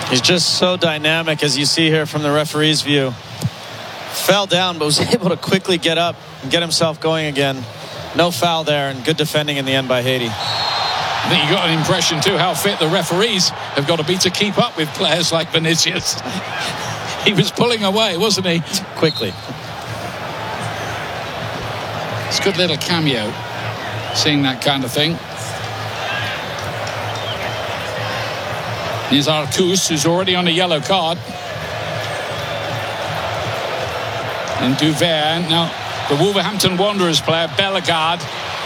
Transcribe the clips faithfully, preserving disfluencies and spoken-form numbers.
He's just so dynamic, as you see here from the referee's view. Fell down, but was able to quickly get up and get himself going again. No foul there, and good defending in the end by Haiti. I think you got an impression too how fit the referees have got to be to keep up with players like Vinicius. He was pulling away, wasn't he? Quickly. It's a good little cameo, seeing that kind of thing. Here's Arcus, who's already on a yellow card. And Duvert. Now, the Wolverhampton Wanderers player, Bellegarde,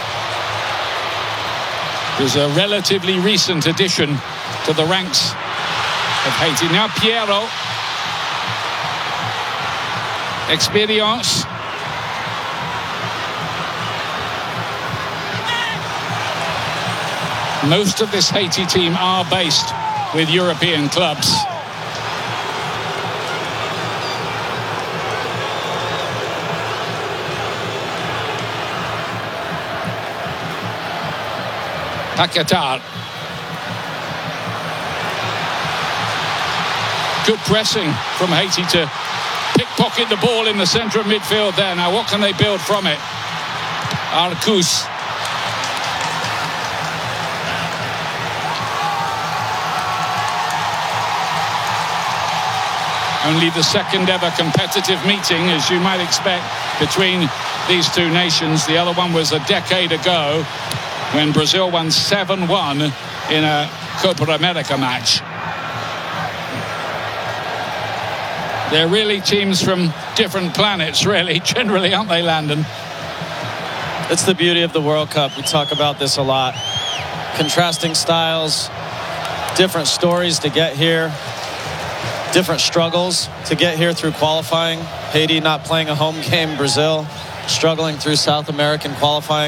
was a relatively recent addition to the ranks of Haiti. Now, Piero. Experience. Most of this Haiti team are based with European clubs. Paquetá. Good pressing from Haiti to pickpocket the ball in the centre of midfield there. Now, what can they build from it? Arcus. Only the second ever competitive meeting, as you might expect, between these two nations. The other one was a decade ago when Brazil won seven one in a Copa America match. They're really teams from different planets, really, generally, aren't they, Landon? It's the beauty of the World Cup. We talk about this a lot. Contrasting styles, different stories to get here. Different struggles to get here through qualifying. Haiti not playing a home game. Brazil struggling through South American qualifying.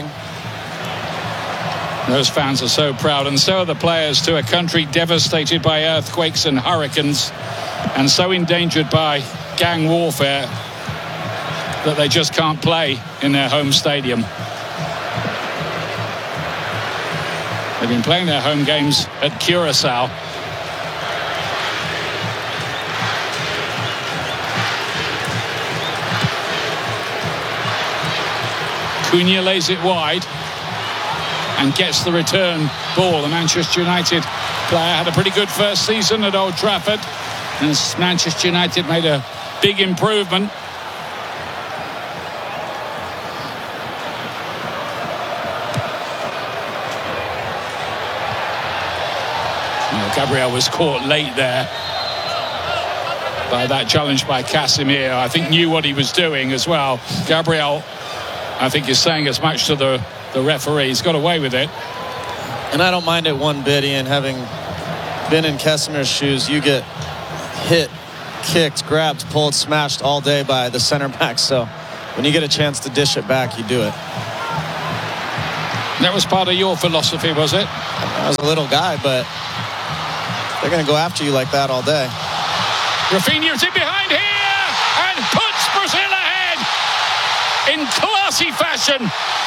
Those fans are so proud, and so are the players, to a country devastated by earthquakes and hurricanes, and so endangered by gang warfare that they just can't play in their home stadium. They've been playing their home games at Curacao. Cunha lays it wide and gets the return ball. The Manchester United player had a pretty good first season at Old Trafford, and Manchester United made a big improvement. Well, Gabriel was caught late there by that challenge by Casemiro. I think knew what he was doing as well. Gabriel, I think, is saying as much to the, the referee. He's got away with it. And I don't mind it one bit, Ian. Having been in Casemiro's shoes, you get hit, kicked, grabbed, pulled, smashed all day by the center back. So when you get a chance to dish it back, you do it. That was part of your philosophy, was it? I was a little guy, but they're going to go after you like that all day. Rafinha's in behind here and puts Brazil ahead in classy fashion.